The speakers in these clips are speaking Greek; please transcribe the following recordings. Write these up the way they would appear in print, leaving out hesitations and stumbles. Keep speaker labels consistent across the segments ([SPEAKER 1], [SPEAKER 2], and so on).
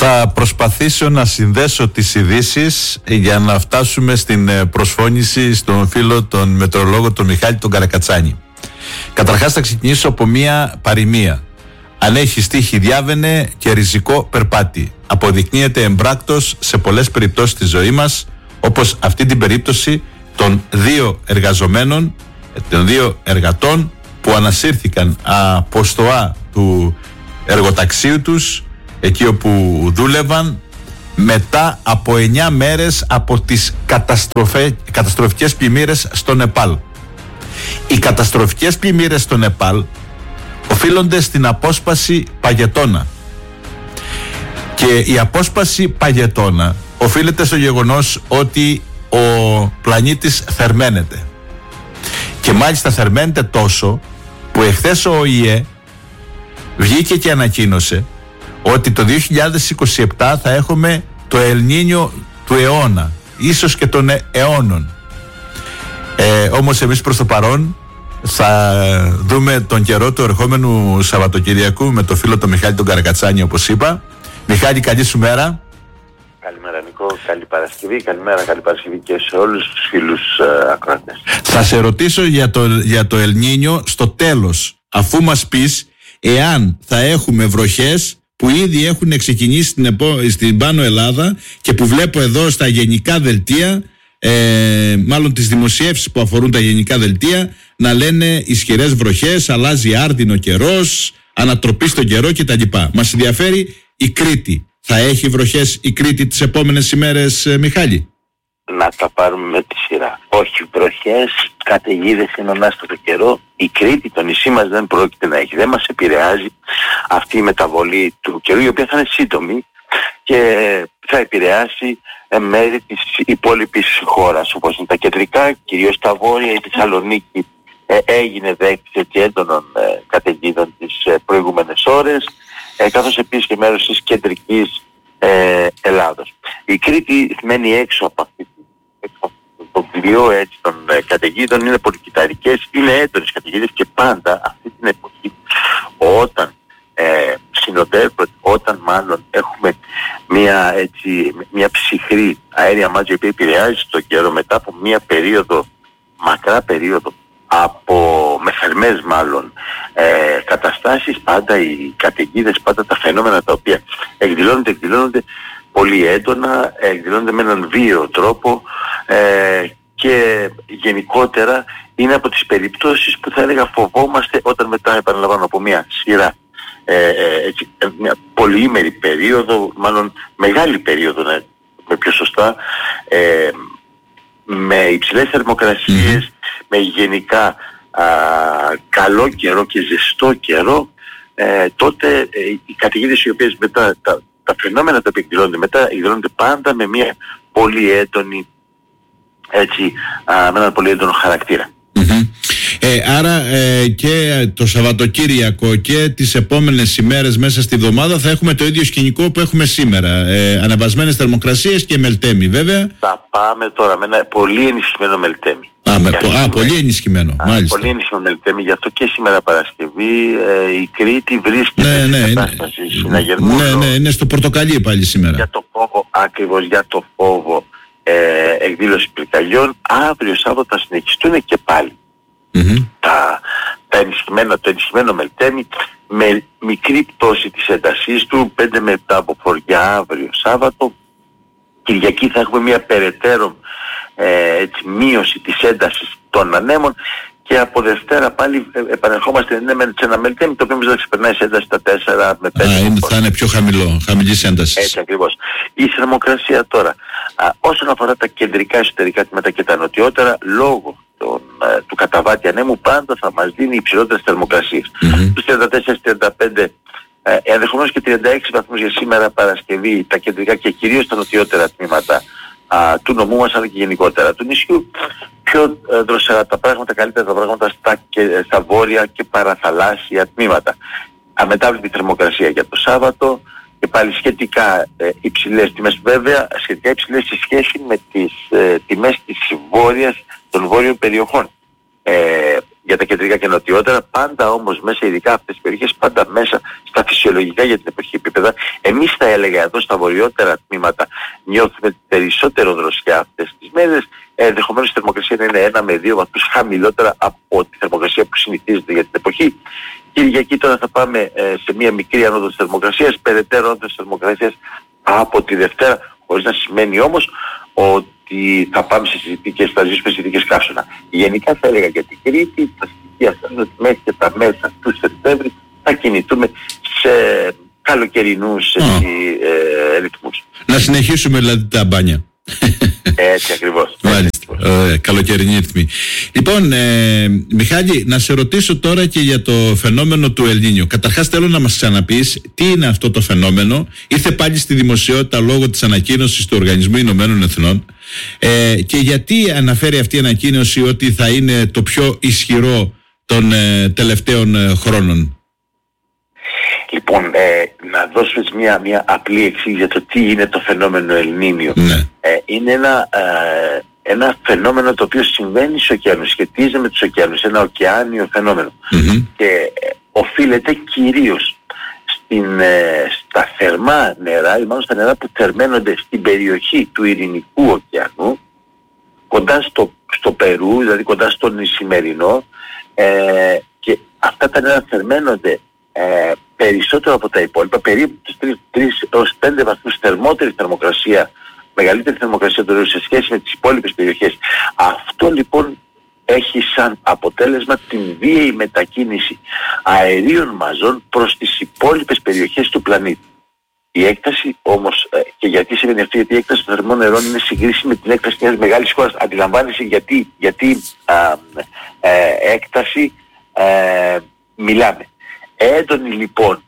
[SPEAKER 1] Θα προσπαθήσω να συνδέσω τις ειδήσεις για να φτάσουμε στην προσφώνηση στον φίλο τον μετεωρολόγο τον Μιχάλη τον Καρακατσάνη. Καταρχάς θα ξεκινήσω από μία παροιμία. Αν έχει τύχη διάβαινε και ριζικό περπάτη. Αποδεικνύεται εμπράκτος σε πολλές περιπτώσεις της ζωής μας, όπως αυτή την περίπτωση των δύο εργαζομένων, των δύο εργατών που ανασύρθηκαν από στοά του εργοταξίου τους, εκεί όπου δούλευαν, μετά από 9 μέρες από τις καταστροφικές πλημμύρες στο Νεπάλ. Οι καταστροφικές πλημμύρες στο Νεπάλ οφείλονται στην απόσπαση παγετώνα. Και η απόσπαση παγετώνα οφείλεται στο γεγονός ότι ο πλανήτης θερμαίνεται. Και μάλιστα θερμαίνεται τόσο που εχθές ο ΟΗΕ βγήκε και ανακοίνωσε ότι το 2027 θα έχουμε το Ελνίνιο του αιώνα, ίσως και των αιώνων. Όμως εμείς προς το παρόν θα δούμε τον καιρό του ερχόμενου Σαββατοκυριακού με το φίλο τον Μιχάλη τον Καρακατσάνη, όπως είπα. Μιχάλη, καλή σου μέρα.
[SPEAKER 2] Καλημέρα Νικό, καλή Παρασκευή, καλημέρα, καλή Παρασκευή και σε όλους τους φίλους ακροατές.
[SPEAKER 1] Θα σε ρωτήσω για το Ελνίνιο στο τέλος, αφού μας πεις εάν θα έχουμε βροχές που ήδη έχουν ξεκινήσει στην Πάνω Ελλάδα και που βλέπω εδώ στα γενικά δελτία, μάλλον τις δημοσιεύσεις που αφορούν τα γενικά δελτία, να λένε ισχυρές βροχές, αλλάζει άρδινο καιρός, ανατροπή στον καιρό κτλ. Μας ενδιαφέρει η Κρήτη. Θα έχει βροχές η Κρήτη τις επόμενες ημέρες, Μιχάλη?
[SPEAKER 2] Να τα πάρουμε με τη σειρά. Όχι βροχές, καταιγίδες είναι ο άστατο καιρό. Η Κρήτη, το νησί μας, δεν πρόκειται να έχει. Δεν μας επηρεάζει αυτή η μεταβολή του καιρού, η οποία θα είναι σύντομη και θα επηρεάσει μέρη της υπόλοιπης χώρας, όπως είναι τα κεντρικά, κυρίως τα βόρεια. Η Θεσσαλονίκη έγινε δέκτη και έντονων καταιγίδων τις προηγούμενες ώρες, καθώς επίσης και μέρος της κεντρικής Ελλάδος. Η Κρήτη μένει έξω από αυτή το πλοίο των καταιγίδων, είναι πολυκυταρικές, είναι έντονες καταιγίδες και πάντα αυτή την εποχή όταν μάλλον έχουμε μια ψυχρή αέρια μάζα η οποία επηρεάζει τον καιρό μετά από μια μακρά περίοδο με θερμές μάλλον καταστάσεις, πάντα οι καταιγίδες, πάντα τα φαινόμενα τα οποία εκδηλώνονται πολύ έντονα, εκδηλώνονται με έναν βίαιο τρόπο και γενικότερα είναι από τις περιπτώσεις που θα έλεγα φοβόμαστε όταν μετά, επαναλαμβάνω, από μια σειρά μια πολυήμερη περίοδο, μάλλον μεγάλη περίοδο, με πιο σωστά, με υψηλές θερμοκρασίες, με γενικά καλό καιρό και ζεστό καιρό, τότε οι καταιγίδες οι οποίες μετά, τα φαινόμενα τα οποία εκδηλώνονται μετά, εκδηλώνονται πάντα με μια πολύ έντονη, με έναν πολύ έντονο χαρακτήρα.
[SPEAKER 1] Άρα και το Σαββατοκύριακο και τις επόμενες ημέρες μέσα στη εβδομάδα θα έχουμε το ίδιο σκηνικό που έχουμε σήμερα, ανεβασμένες θερμοκρασίες και μελτέμι, βέβαια.
[SPEAKER 2] Θα πάμε τώρα με ένα πολύ ενισχυμένο μελτέμι.
[SPEAKER 1] Πολύ ενισχυμένο, μάλιστα.
[SPEAKER 2] Πολύ ενισχυμένο μελτέμι, γι' αυτό και σήμερα Παρασκευή η Κρήτη βρίσκεται σε κατάσταση συναγερμού.
[SPEAKER 1] Ναι, είναι στο πορτοκαλί πάλι σήμερα.
[SPEAKER 2] Για το φόβο, ακριβώς για το φόβο εκδήλωση πυρκαγιών. Αύριο Σάββατο θα συνεχιστούν και πάλι το ενισχυμένο μελτέμι, με μικρή πτώση της έντασής του, 5 με 7 από φοριά αύριο Σάββατο. Κυριακή θα έχουμε μια περαιτέρω μείωση της έντασης των ανέμων και από Δευτέρα πάλι επανερχόμαστε σε ένα μελτέμι το οποίο θα ξεπερνάει σε ένταση τα 4 με 5.
[SPEAKER 1] Θα είναι πιο χαμηλής έντασης.
[SPEAKER 2] Έτσι ακριβώς. Η θερμοκρασία τώρα, όσον αφορά τα κεντρικά εσωτερικά τμήματα και τα νοτιότερα, λόγω του καταβάτη ανέμου πάντα θα μας δίνει υψηλότερες θερμοκρασίες. Τους 34-35, ενδεχομένως και 36 βαθμούς για σήμερα Παρασκευή, τα κεντρικά και κυρίως τα νοτιότερα τμήματα του νομού μας, αλλά και γενικότερα του νησιού. Πιο δροσερά τα πράγματα, καλύτερα τα πράγματα στα βόρεια και παραθαλάσσια τμήματα. Αμετάβλητη θερμοκρασία για το Σάββατο και πάλι σχετικά υψηλές τιμές, βέβαια σχετικά υψηλές σε σχέση με τις τιμές των βόρειων περιοχών. για τα κεντρικά και νοτιότερα, πάντα όμως μέσα, ειδικά αυτές τις περιοχές, πάντα μέσα στα φυσιολογικά για την εποχή επίπεδα. Εμείς θα έλεγα εδώ στα βορειότερα τμήματα νιώθουμε περισσότερο δροσιά αυτές τις μέρες. Ενδεχομένως η θερμοκρασία να είναι 1 με 2 βαθμούς χαμηλότερα από τη θερμοκρασία που συνηθίζεται για την εποχή. Κυριακή τώρα θα πάμε σε μια μικρή ανόδο της θερμοκρασίας, περαιτέρω ανόδο της θερμοκρασίας από τη Δευτέρα, χωρίς να σημαίνει όμως ότι θα πάμε σε συνθήκες, θα ζήσουμε σε συνθήκες καύσωνα. Γενικά θα έλεγα για την Κρήτη, τα στοιχεία θα είναι ότι μέχρι και τα μέσα του Σεπτέμβρη θα κινηθούμε σε καλοκαιρινούς ρυθμούς.
[SPEAKER 1] Να συνεχίσουμε δηλαδή τα μπάνια.
[SPEAKER 2] Έτσι ακριβώς.
[SPEAKER 1] Μάλιστα. Καλοκαιρινή ρυθμή. Λοιπόν, Μιχάλη, να σε ρωτήσω τώρα και για το φαινόμενο του El Niño. Καταρχάς θέλω να μας ξαναπείς τι είναι αυτό το φαινόμενο. Ήρθε πάλι στη δημοσιότητα λόγω της ανακοίνωσης του Οργανισμού Ηνωμένων Εθνών, και γιατί αναφέρει αυτή η ανακοίνωση ότι θα είναι το πιο ισχυρό των τελευταίων χρόνων.
[SPEAKER 2] Λοιπόν, να δώσουμε μια απλή εξήγηση για το τι είναι το φαινόμενο El Niño.
[SPEAKER 1] Ναι.
[SPEAKER 2] Είναι ένα φαινόμενο το οποίο συμβαίνει στους ωκεανούς, σχετίζεται με τους ωκεανούς, ένα ωκεάνιο φαινόμενο. Και οφείλεται κυρίως στα θερμά νερά, ή μάλλον στα νερά που θερμαίνονται στην περιοχή του Ειρηνικού ωκεανού, κοντά στο Περού, δηλαδή κοντά στον Ισημερινό, και αυτά τα νερά θερμαίνονται περισσότερο από τα υπόλοιπα, περίπου τους 3 έως 5 βαθμούς θερμότερη θερμοκρασία, μεγαλύτερη θερμοκρασία του ορίου σε σχέση με τις υπόλοιπες περιοχές. Αυτό λοιπόν έχει σαν αποτέλεσμα την βίαιη μετακίνηση αερίων μαζών προς τις υπόλοιπες περιοχές του πλανήτη. Η έκταση όμως, και γιατί συμβαίνει αυτό, γιατί η έκταση των θερμών νερών είναι συγκρίσιμη με την έκταση μιας μεγάλης χώρας. Αντιλαμβάνεσαι γιατί έκταση μιλάμε. Έντονη λοιπόν,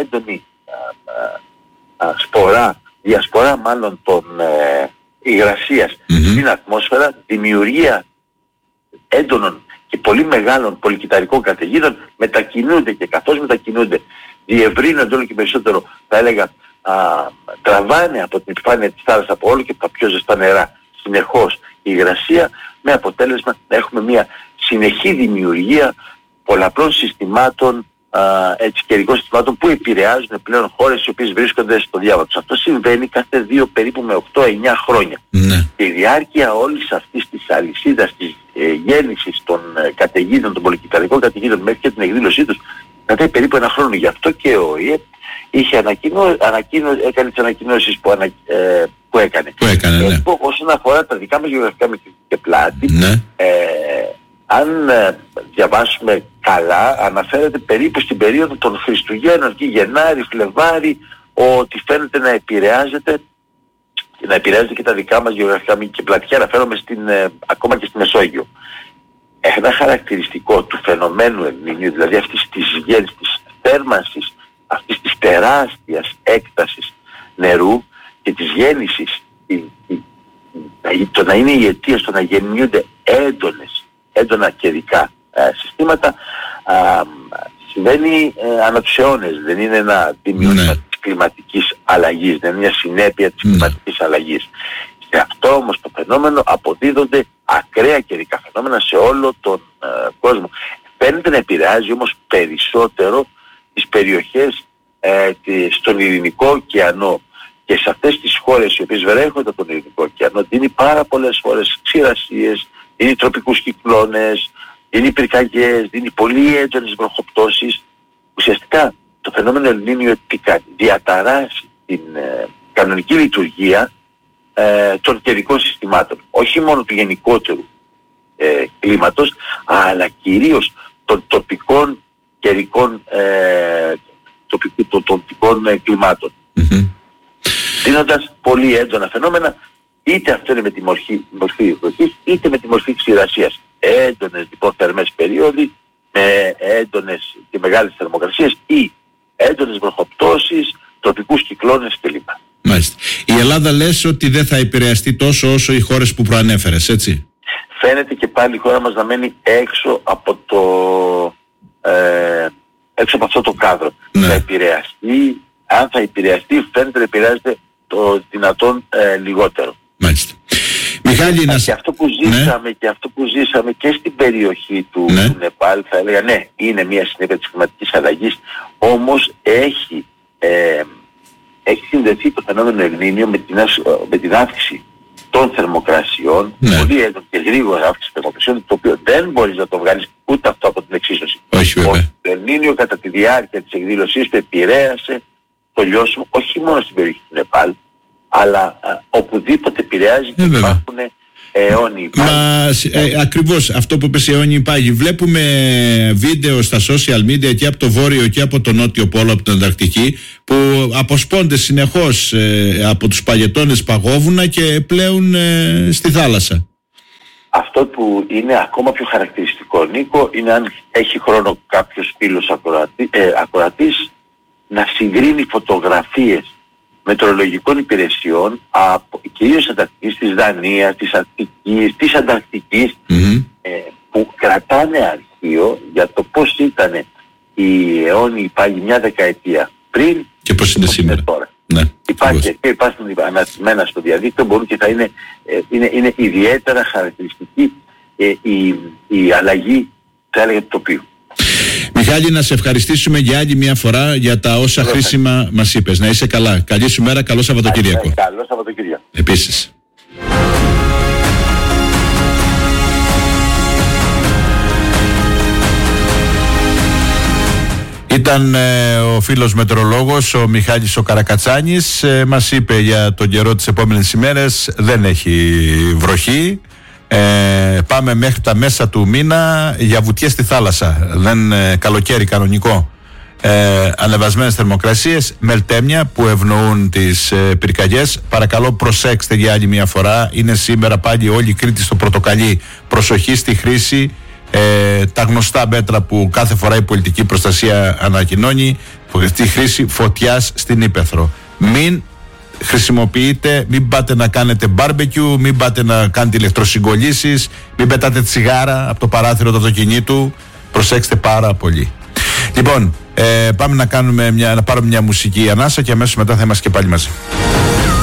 [SPEAKER 2] διασπορά μάλλον των υγρασίας στην ατμόσφαιρα, δημιουργία έντονων και πολύ μεγάλων πολυκυταρικών καταιγίδων, μετακινούνται, και καθώς μετακινούνται διευρύνονται όλο και περισσότερο, θα έλεγα, τραβάνε από την επιφάνεια της θάλασσας, από όλο και τα πιο ζεστά νερά συνεχώς η υγρασία, με αποτέλεσμα να έχουμε μια συνεχή δημιουργία πολλαπλών συστημάτων, καιρικών συστημάτων που επηρεάζουν πλέον χώρες οι οποίες βρίσκονται στο διάβα τους. Αυτό συμβαίνει κάθε 2 περίπου με 8-9 χρόνια.
[SPEAKER 1] Ναι.
[SPEAKER 2] Και η διάρκεια όλης αυτής της αλυσίδας της γέννησης των καταιγίδων, των πολυκυταρικών καταιγίδων μέχρι και την εκδήλωσή τους, κρατάει περίπου 1 χρόνο. Γι' αυτό και ο ΟΗΕ είχε έκανε τις ανακοινώσεις που έκανε.
[SPEAKER 1] Ναι.
[SPEAKER 2] Όσον αφορά τα δικά μας γεωγραφικά μήκη και πλάτη,
[SPEAKER 1] ναι.
[SPEAKER 2] Αν διαβάσουμε καλά, αναφέρεται περίπου στην περίοδο των Χριστουγέννων, εκεί Γενάρη, Φλεβάρη, ότι φαίνεται να επηρεάζεται και τα δικά μας γεωγραφικά μήκη και πλάτη. Και αναφέρομαι ακόμα και στη Μεσόγειο. Ένα χαρακτηριστικό του φαινομένου El Niño, δηλαδή αυτής της γέννησης, της θέρμανσης, αυτής της τεράστιας έκτασης νερού και της γέννησης, το να είναι η αιτία στο να γεννιούνται έντονα καιρικά συστήματα, συμβαίνει ανά τους αιώνες. Δεν είναι ένα δημιούργημα της κλιματικής αλλαγής, δεν είναι μια συνέπεια της κλιματικής αλλαγής. Σε αυτό όμως το φαινόμενο αποδίδονται ακραία καιρικά φαινόμενα σε όλο τον κόσμο. Φαίνεται να επηρεάζει όμως περισσότερο τις περιοχές στον Ειρηνικό ωκεανό, και σε αυτές τις χώρες οι οποίες βρέχονται από τον Ειρηνικό ωκεανό δίνει πάρα πολλές φορές ξηρασίες, δίνει τροπικούς κυκλώνες, δίνει πυρκαγιές, δίνει πολύ έντονες βροχοπτώσεις. Ουσιαστικά το φαινόμενο El Niño τι κάνει? Διαταράσει την κανονική λειτουργία των καιρικών συστημάτων. Όχι μόνο του γενικότερου κλίματος, αλλά κυρίως των τοπικών καιρικών τοπικών κλιμάτων. Δίνοντας πολύ έντονα φαινόμενα, είτε αυτό είναι με τη μορφή βροχής, είτε με τη μορφή ξηρασίας. Έντονες λοιπόν θερμές περίοδοι, με έντονες και μεγάλες θερμοκρασίες, ή έντονες βροχοπτώσεις, τροπικούς κυκλώνες κλπ.
[SPEAKER 1] Μάλιστα. Η Ελλάδα λες ότι δεν θα επηρεαστεί τόσο όσο οι χώρες που προανέφερες, έτσι?
[SPEAKER 2] Φαίνεται και πάλι η χώρα μας να μένει έξω από αυτό το κάδρο.
[SPEAKER 1] Ναι.
[SPEAKER 2] Θα επηρεαστεί, αν θα επηρεαστεί, φαίνεται να επηρεάζεται το δυνατόν λιγότερο.
[SPEAKER 1] Μάλιστα. Μιχάλη, Μιχάλη,
[SPEAKER 2] και αυτό που ζήσαμε, και αυτό που ζήσαμε και στην περιοχή του Νεπάλ, θα έλεγα ναι, είναι μια συνέπεια της κλιματικής αλλαγής, όμως έχει συνδεθεί το φαινόμενο Ελνίνιο με την αύξηση των θερμοκρασιών, πολύ έντονη και γρήγορα αύξηση των θερμοκρασιών, το οποίο δεν μπορείς να το βγάλεις ούτε αυτό από την εξίσωση.
[SPEAKER 1] Όχι, βέβαια.
[SPEAKER 2] Το Ελνίνιο κατά τη διάρκεια της εκδήλωσής του επηρέασε το λιώσιμο όχι μόνο στην περιοχή του Νεπάλ, αλλά οπουδήποτε επηρεάζει και υπάρχουν αιώνιοι πάγοι.
[SPEAKER 1] Ακριβώς αυτό που είπες, αιώνιοι πάγοι. Βλέπουμε βίντεο στα social media και από το βόρειο και από το νότιο πόλο, από την Ανταρκτική, που αποσπώνται συνεχώς από τους παγετώνες παγόβουνα και πλέουν στη θάλασσα.
[SPEAKER 2] Αυτό που είναι ακόμα πιο χαρακτηριστικό, Νίκο, είναι αν έχει χρόνο κάποιος φίλος ακροατής να συγκρίνει φωτογραφίες μετεωρολογικών υπηρεσιών κυρίως Ανταρκτικής, της Δανίας, της Αρκτικής, της Ανταρκτικής, που κρατάνε αρχείο για το πώς ήταν οι αιώνιοι πάγοι μια δεκαετία πριν
[SPEAKER 1] και πώς είναι σήμερα
[SPEAKER 2] τώρα.
[SPEAKER 1] Ναι,
[SPEAKER 2] υπάρχουν αναρτημένα στο διαδίκτυο, μπορούν και θα είναι ιδιαίτερα χαρακτηριστική η αλλαγή, θα έλεγα, του τοπίου.
[SPEAKER 1] Μιχάλη, να σε ευχαριστήσουμε για άλλη μια φορά για τα όσα χρήσιμα μας είπες. Να είσαι καλά. Καλή σου μέρα, καλό Σαββατοκύριακο.
[SPEAKER 2] Καλό Σαββατοκύριακο.
[SPEAKER 1] Επίσης. Ήταν ο φίλος μετεωρολόγος, ο Μιχάλης ο Καρακατσάνης. Μας είπε για τον καιρό τις επόμενες ημέρες δεν έχει βροχή. Πάμε μέχρι τα μέσα του μήνα για βουτιές στη θάλασσα. Δεν καλοκαίρι κανονικό. Ανεβασμένες θερμοκρασίες, μελτέμια που ευνοούν τις πυρκαγιές. Παρακαλώ προσέξτε για άλλη μια φορά. Είναι σήμερα πάλι όλη η Κρήτη στο πορτοκαλί. Προσοχή στη χρήση. Τα γνωστά μέτρα που κάθε φορά η πολιτική προστασία ανακοινώνει, τη χρήση φωτιάς στην ύπαιθρο. Μην χρησιμοποιείτε, μην πάτε να κάνετε barbecue, μην πάτε να κάνετε ηλεκτροσυγκολήσεις, μην πετάτε τσιγάρα από το παράθυρο του αυτοκινήτου. Προσέξτε πάρα πολύ. Λοιπόν, πάμε να πάρουμε μια μουσική ανάσα και αμέσως μετά θα είμαστε και πάλι μαζί.